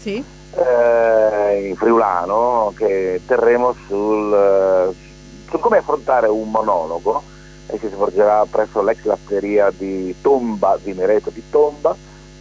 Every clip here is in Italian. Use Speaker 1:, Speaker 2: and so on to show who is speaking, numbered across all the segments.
Speaker 1: Sì?
Speaker 2: in friulano, che terremo su come affrontare un monologo, e che si svolgerà presso l'ex latteria di Tomba, di Mireto di Tomba,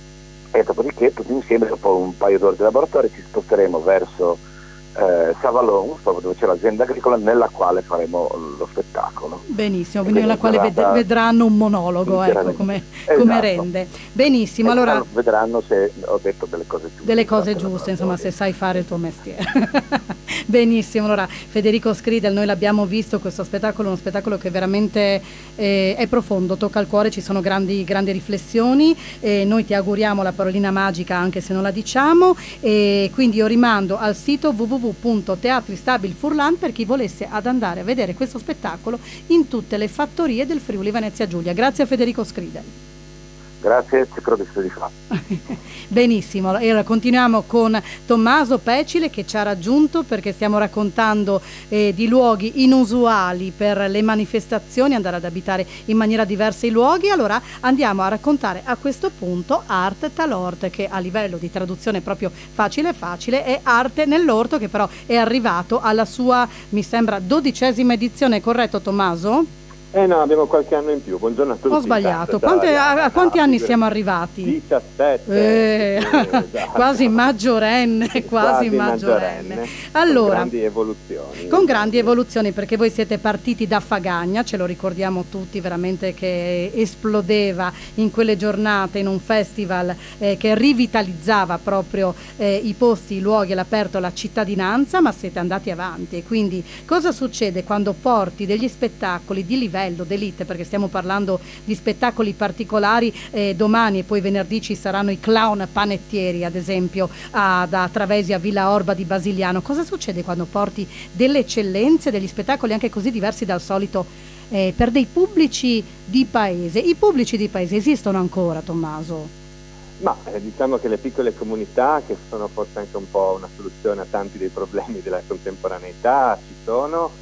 Speaker 2: e dopodiché tutti insieme, dopo un paio d'ore di laboratorio, ci sposteremo verso Savalon, proprio dove c'è l'azienda agricola nella quale faremo lo spettacolo.
Speaker 1: Benissimo,
Speaker 2: E
Speaker 1: quindi
Speaker 2: quindi
Speaker 1: nella
Speaker 2: è una
Speaker 1: quale
Speaker 2: giornata
Speaker 1: vedranno un monologo, ecco
Speaker 2: interamente.
Speaker 1: come
Speaker 2: Esatto.
Speaker 1: rende. Benissimo,
Speaker 2: E
Speaker 1: allora
Speaker 2: vedranno se ho detto delle cose
Speaker 1: delle
Speaker 2: giuste
Speaker 1: cose
Speaker 2: durante il
Speaker 1: giuste, insomma,
Speaker 2: laboratorio.
Speaker 1: se sai fare il tuo mestiere. Benissimo, allora Federico Scridel, noi l'abbiamo visto questo spettacolo, uno spettacolo che veramente è profondo, tocca il cuore, ci sono grandi, grandi riflessioni, noi ti auguriamo la parolina magica anche se non la diciamo, e quindi io rimando al sito www.teatristabil Furlan per chi volesse ad andare a vedere questo spettacolo in tutte le fattorie del Friuli Venezia Giulia. Grazie a Federico Scridel.
Speaker 2: Grazie, cercherò di farlo.
Speaker 1: Benissimo, e ora continuiamo con Tommaso Pecile che ci ha raggiunto perché stiamo raccontando di luoghi inusuali per le manifestazioni, andare ad abitare in maniera diversa i luoghi. Allora andiamo a raccontare a questo punto Art Talort, che a livello di traduzione proprio facile facile è Arte nell'orto, che però è arrivato alla sua, mi sembra, 12ª edizione, corretto Tommaso?
Speaker 3: Eh no, abbiamo qualche anno in più. Buongiorno a tutti.
Speaker 1: Ho sbagliato.
Speaker 3: Intanto, ciao Arianna.
Speaker 1: A quanti
Speaker 3: No,
Speaker 1: anni
Speaker 3: figurati.
Speaker 1: siamo arrivati?
Speaker 3: 17. Esatto.
Speaker 1: Quasi maggiorenne, quasi
Speaker 3: Quasi
Speaker 1: maggiorenne.
Speaker 3: maggiorenne, con
Speaker 1: Allora,
Speaker 3: grandi evoluzioni.
Speaker 1: con grandi evoluzioni, perché voi siete partiti da Fagagna, ce lo ricordiamo tutti, veramente che esplodeva in quelle giornate, in un festival che rivitalizzava proprio i posti, i luoghi all'aperto, la cittadinanza, ma siete andati avanti. E quindi cosa succede quando porti degli spettacoli di livello, d'elite, perché stiamo parlando di spettacoli particolari, domani e poi venerdì ci saranno i clown panettieri, ad esempio da Travesi a Villa Orba di Basiliano. Cosa succede quando porti delle eccellenze, degli spettacoli anche così diversi dal solito per dei pubblici di paese? I pubblici di paese esistono ancora, Tommaso?
Speaker 3: Ma diciamo che le piccole comunità, che sono forse anche un po' una soluzione a tanti dei problemi della contemporaneità, ci sono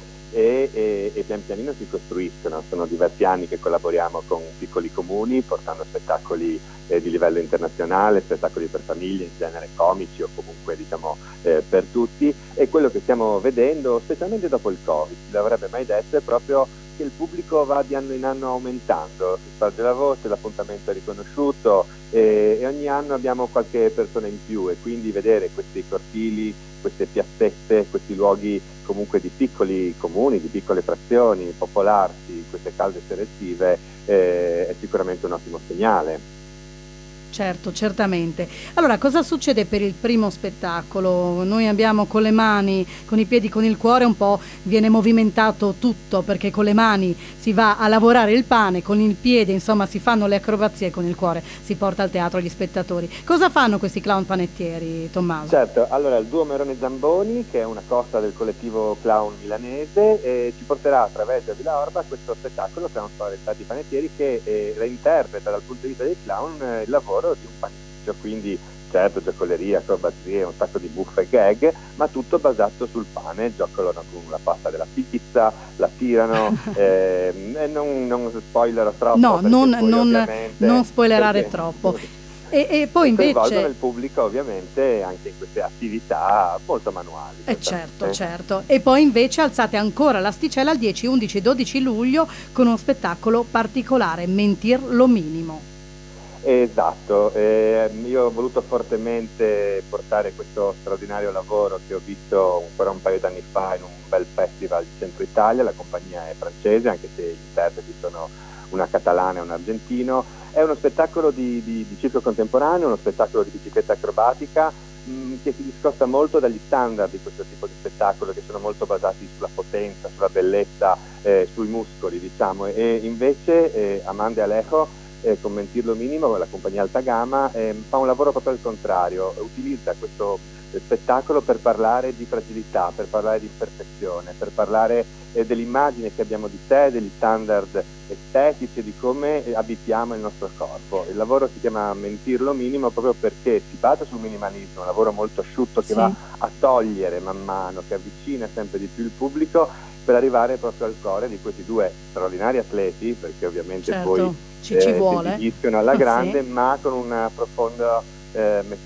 Speaker 3: e pian pianino si costruiscono. Sono diversi anni che collaboriamo con piccoli comuni, portando spettacoli di livello internazionale, spettacoli per famiglie, in genere comici o comunque diciamo per tutti, e quello che stiamo vedendo, specialmente dopo il Covid, chi l'avrebbe mai detto, è proprio che il pubblico va di anno in anno aumentando, si sparge la voce, l'appuntamento è riconosciuto e ogni anno abbiamo qualche persona in più, e quindi vedere questi cortili, queste piazzette, questi luoghi comunque di piccoli comuni, di piccole frazioni, popolarsi, queste case sere estive, è sicuramente un ottimo segnale.
Speaker 1: Certo, certamente. Allora, cosa succede per il primo spettacolo? Noi abbiamo con le mani, con i piedi, con il cuore, un po' viene movimentato tutto, perché con le mani si va a lavorare il pane, con il piede, insomma, si fanno le acrobazie, e con il cuore si porta al teatro gli spettatori. Cosa fanno questi clown panettieri, Tommaso?
Speaker 3: Certo, allora il duo Merone Zamboni, che è una cosa del collettivo clown milanese, ci porterà attraverso Villa Orba questo spettacolo Clown Spaventati Panettieri, che reinterpreta dal punto di vista dei clown il lavoro di un panificio, quindi certo giocoleria, acrobazie, un sacco di buffe gag, ma tutto basato sul pane. Giocolano con la pasta della pizza, la tirano, e non spoilerò troppo.
Speaker 1: No,
Speaker 3: Ovviamente,
Speaker 1: non spoilerare
Speaker 3: perché
Speaker 1: troppo. E poi invece
Speaker 3: coinvolgono il pubblico ovviamente anche in queste attività molto manuali.
Speaker 1: certo, certo. E poi invece alzate ancora l'asticella al 10, 11, 12 luglio con uno spettacolo particolare, Mentir lo minimo.
Speaker 3: Esatto, io ho voluto fortemente portare questo straordinario lavoro che ho visto ancora un paio d'anni fa in un bel festival di Centro Italia. La compagnia è francese, anche se gli interpreti sono una catalana e un argentino. È uno spettacolo di circo contemporaneo, uno spettacolo di bicicletta acrobatica che si discosta molto dagli standard di questo tipo di spettacolo, che sono molto basati sulla potenza, sulla bellezza, sui muscoli, diciamo, e invece Amanda Alejo, con Mentirlo Minimo, la compagnia Alta Gamma, fa un lavoro proprio al contrario, utilizza questo spettacolo per parlare di fragilità, per parlare di imperfezione, per parlare dell'immagine che abbiamo di sé, degli standard estetici e di come abitiamo il nostro corpo. Il lavoro si chiama Mentirlo Minimo proprio perché si basa sul minimalismo, un lavoro molto asciutto che va a togliere man mano, che avvicina sempre di più il pubblico, per arrivare proprio al cuore di questi due straordinari atleti, perché ovviamente
Speaker 1: certo,
Speaker 3: poi
Speaker 1: ci
Speaker 3: si
Speaker 1: vuole.
Speaker 3: esibiscono alla grande,
Speaker 1: Sì.
Speaker 3: ma con una profonda